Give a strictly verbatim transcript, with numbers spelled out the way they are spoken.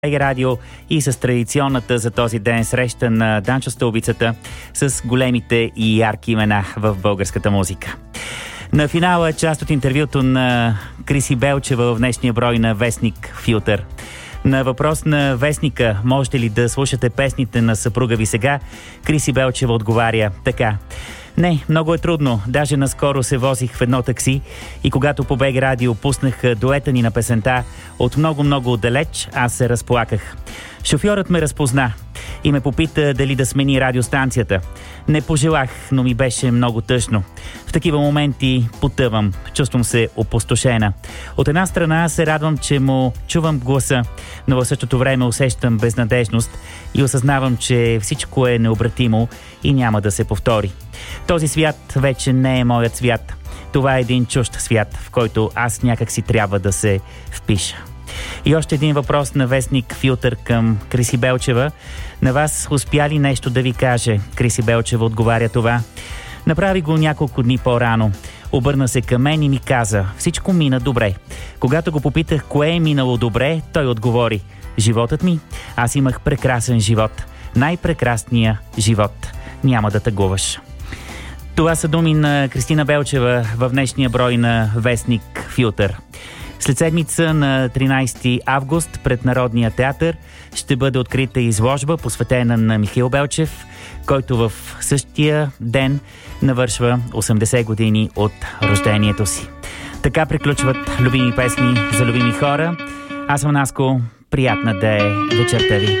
БГ Радио и с традиционната за този ден среща на Данчо Стълбицата с големите и ярки имена в българската музика. На финала част от интервюто на Криси Белчева в днешния брой на Вестник Филтър. На въпрос на вестника, можете ли да слушате песните на съпруга ви сега, Криси Белчева отговаря така: не, много е трудно. Даже наскоро се возих в едно такси и когато по БГ Радио пуснах дуета ни на песента от много-много отдалеч, аз се разплаках. Шофьорът ме разпозна и ме попита дали да смени радиостанцията. Не пожелах, но ми беше много тъжно. В такива моменти потъвам, чувствам се опустошена. От една страна се радвам, че му чувам гласа, но в същото време усещам безнадежност и осъзнавам, че всичко е необратимо и няма да се повтори. Този свят вече не е моят свят. Това е един чужд свят, в който аз някак си трябва да се впиша. И още един въпрос на Вестник Филтър към Криси Белчева. На вас успя ли нещо да ви каже? Криси Белчева отговаря това: направи го няколко дни по-рано. Обърна се към мен и ми каза: всичко мина добре. Когато го попитах кое е минало добре, той отговори: животът ми. Аз имах прекрасен живот. Най-прекрасния живот. Няма да тъгуваш. Това са думи на Кристина Белчева в днешния брой на Вестник Филтър. След седмица на тринайсети август пред Народния театър ще бъде открита изложба, посветена на Михаил Белчев, който в същия ден навършва осемдесет години от рождението си. Така приключват любими песни за любими хора. Аз съм Наско. Приятна да е вечерта ви.